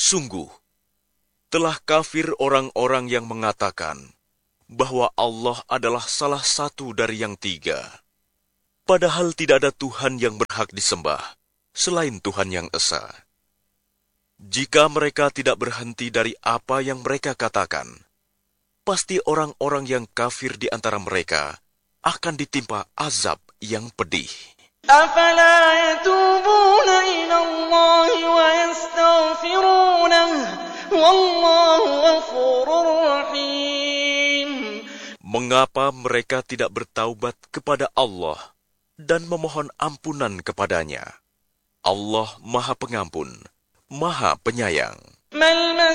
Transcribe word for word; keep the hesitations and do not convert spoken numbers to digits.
Sungguh, telah kafir orang-orang yang mengatakan bahwa Allah adalah salah satu dari yang tiga. Padahal tidak ada Tuhan yang berhak disembah selain Tuhan yang esa. Jika mereka tidak berhenti dari apa yang mereka katakan, pasti orang-orang yang kafir di antara mereka akan ditimpa azab yang pedih. أَفَلَا يَتُوبُونَ إِلَى اللَّهِ وَيَسْتَغْفِرُونَهُ وَاللَّهُ غَفُورٌ رَّحِيمٌ. Mengapa mereka tidak bertaubat kepada Allah dan memohon ampunan kepadanya? Allah Maha Pengampun, Maha Penyayang.